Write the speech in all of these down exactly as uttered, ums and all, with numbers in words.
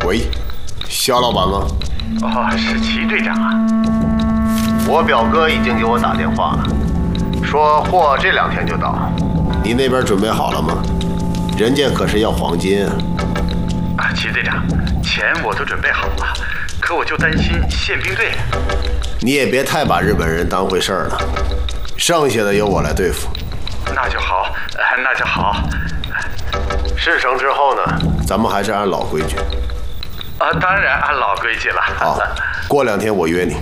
喂，肖老板吗？ 哦，是齐队长啊。 我表哥已经给我打电话了，说货这两天就到。你那边准备好了吗？人家可是要黄金啊！ 啊，齐队长，钱我都准备好了，可我就担心宪兵队。 你也别太把日本人当回事儿了，剩下的由我来对付。 那就好，呃、那就好。 事成之后呢，咱们还是按老规矩。 啊，当然按老规矩了。 好，过两天我约你。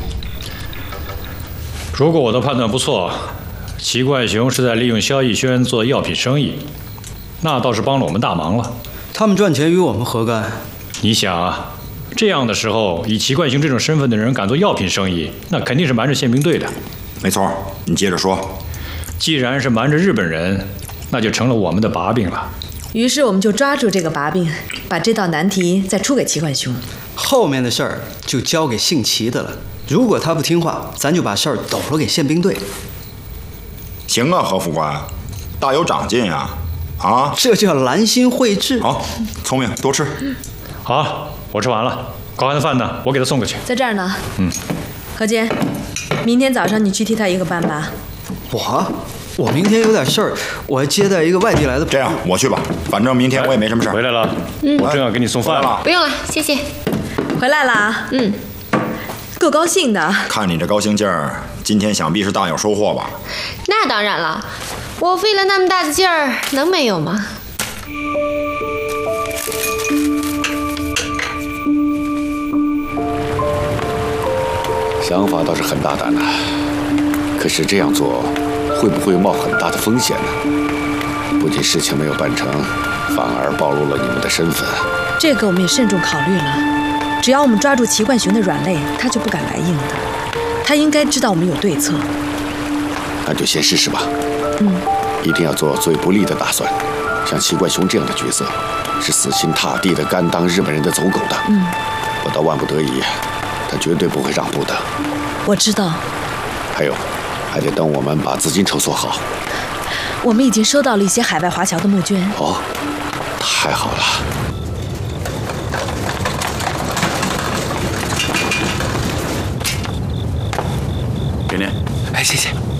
如果我的判断不错，齐冠雄是在利用萧逸轩做药品生意，那倒是帮了我们大忙了。 他们赚钱与我们何干？ 你想啊，这样的时候，以齐冠雄这种身份的人敢做药品生意，那肯定是瞒着宪兵队的。 没错，你接着说。 既然是瞒着日本人，那就成了我们的把柄了。 于是我们就抓住这个把柄，把这道难题再出给齐冠雄。 后面的事儿就交给姓齐的了。如果他不听话，咱就把事儿抖了给宪兵队。 行啊，何副官，大有长进呀！啊， 这叫兰心蕙质。 好，聪明，多吃。 好，我吃完了。高寒的饭呢？我给他送过去。 在这儿呢。 嗯。 何坚，明天早上你去替他一个班吧。 我，我明天有点事儿，我还接待一个外地来的。 这样，我去吧，反正明天我也没什么事儿。 回来了，嗯，我正要给你送饭了。 不用了，谢谢。 回来了啊。 嗯。 够高兴的。 看你这高兴劲儿，今天想必是大有收获吧？ 那当然了，我费了那么大的劲儿，能没有吗？ 想法倒是很大胆的，可是这样做会不会冒很大的风险呢？不仅事情没有办成，反而暴露了你们的身份。 这个我们也慎重考虑了。只要我们抓住齐冠雄的软肋，他就不敢来硬的。他应该知道我们有对策。 那就先试试吧。 嗯， 一定要做最不利的打算。像齐冠雄这样的角色，是死心塌地的甘当日本人的走狗的。 嗯， 我到万不得已，他绝对不会让步的。 我知道。 还有，还得等我们把资金筹措好。 我们已经收到了一些海外华侨的募捐。 哦，太好了。 甜甜，哎，谢谢。